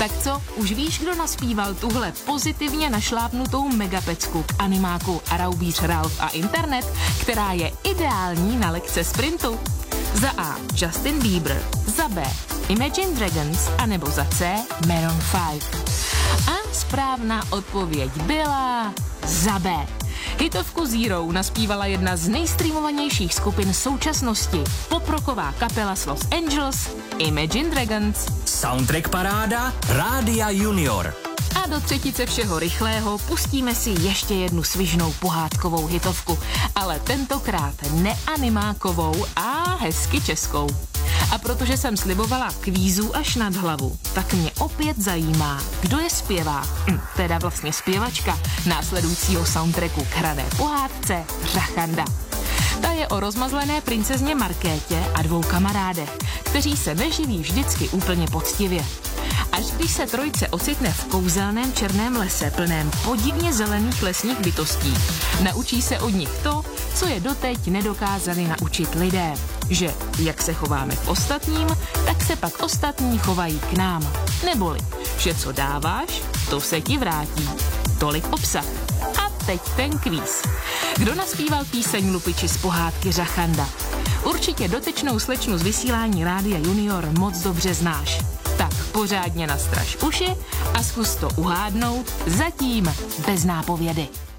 Tak co, už víš, kdo naspíval tuhle pozitivně našlápnutou megapecku k animáku a Raubíř Ralf a internet, která je ideální na lekce sprintu? Za A. Justin Bieber, za B. Imagine Dragons a nebo za C. Maroon 5. A správná odpověď byla za B. Hitovku Zero naspívala jedna z nejstreamovanějších skupin současnosti, poprocková kapela z Los Angeles, Imagine Dragons. Soundtrack paráda Rádia Junior. A do třetice všeho rychlého pustíme si ještě jednu svižnou pohádkovou hitovku, ale tentokrát neanimákovou a hezky českou. A protože jsem slibovala kvízu až nad hlavu, tak mě opět zajímá, kdo je zpěvák, teda vlastně zpěvačka následujícího soundtracku k hrané pohádce Řachanda. Ta je o rozmazlené princezně Markétě a dvou kamarádech, kteří se neživí vždycky úplně poctivě. Až když se trojice ocitne v kouzelném černém lese plném podivně zelených lesních bytostí, naučí se od nich to, co je doteď nedokázali naučit lidé. Že jak se chováme k ostatním, tak se pak ostatní chovají k nám. Neboli, že co dáváš, to se ti vrátí. Tolik obsah. A teď ten kvíz. Kdo naspíval píseň Lupiči z pohádky Řachanda? Určitě dotyčnou slečnu z vysílání Rádia Junior moc dobře znáš. Tak pořádně nastraž uši a zkus to uhádnout zatím bez nápovědy.